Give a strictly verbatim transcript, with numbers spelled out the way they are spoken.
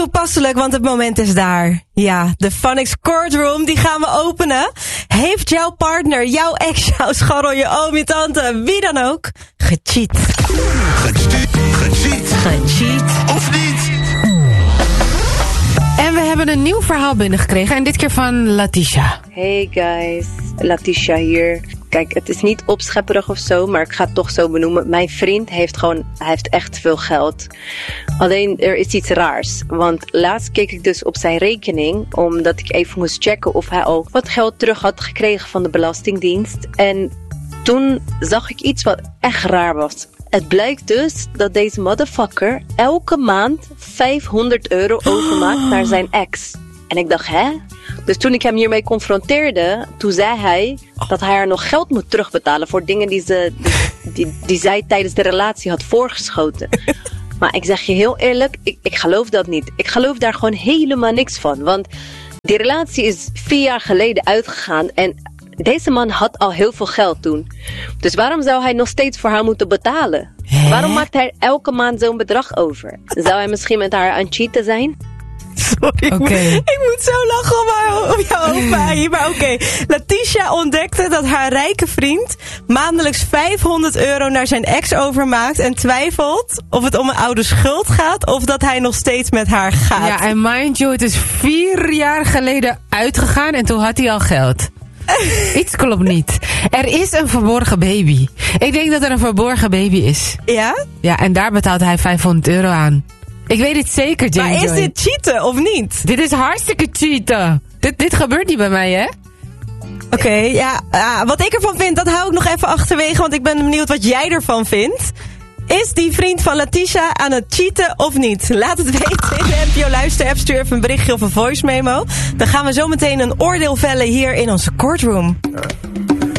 toepasselijk, want het moment is daar. Ja, de Phonics Courtroom, die gaan we openen. Heeft jouw partner, jouw ex, jouw scharrel, je oom, je tante, wie dan ook, gecheat? Gecheat, gecheat, Gecheat. of niet? En we hebben een nieuw verhaal binnengekregen en dit keer van Latisha. Hey guys, Latisha hier. Kijk, het is niet opschepperig of zo, maar ik ga het toch zo benoemen. Mijn vriend heeft gewoon, hij heeft echt veel geld. Alleen, er is iets raars. Want laatst keek ik dus op zijn rekening, omdat ik even moest checken of hij al wat geld terug had gekregen van de Belastingdienst. En toen zag ik iets wat echt raar was. Het blijkt dus dat deze motherfucker elke maand vijfhonderd euro overmaakt naar zijn ex. En ik dacht, hè? Dus toen ik hem hiermee confronteerde, toen zei hij dat hij haar nog geld moet terugbetalen voor dingen die, ze, die, die, die zij tijdens de relatie had voorgeschoten. Maar ik zeg je heel eerlijk, ik, ik geloof dat niet. Ik geloof daar gewoon helemaal niks van. Want die relatie is vier jaar geleden uitgegaan en deze man had al heel veel geld toen. Dus waarom zou hij nog steeds voor haar moeten betalen? Hè? Waarom maakt hij elke maand zo'n bedrag over? Zou hij misschien met haar aan het cheaten zijn? Sorry, Oké. okay. ik moet zo lachen om, haar, om jouw opa hier. Maar oké, okay. Latisha ontdekte dat haar rijke vriend maandelijks vijfhonderd euro naar zijn ex overmaakt en twijfelt of het om een oude schuld gaat of dat hij nog steeds met haar gaat. Ja, en mind you, het is vier jaar geleden uitgegaan en toen had hij al geld. Iets klopt niet. Er is een verborgen baby. Ik denk dat er een verborgen baby is. Ja? Ja, en daar betaalt hij vijfhonderd euro aan. Ik weet het zeker, Jane Maar is Joy. dit cheaten of niet? Dit is hartstikke cheaten. Dit, dit gebeurt niet bij mij, hè? Oké, okay, ja, uh, wat ik ervan vind, dat hou ik nog even achterwege, want ik ben benieuwd wat jij ervan vindt. Is die vriend van Latisha aan het cheaten of niet? Laat het weten in de N P O Luister-app. Stuur even een berichtje of een voice memo. Dan gaan we zo meteen een oordeel vellen hier in onze courtroom.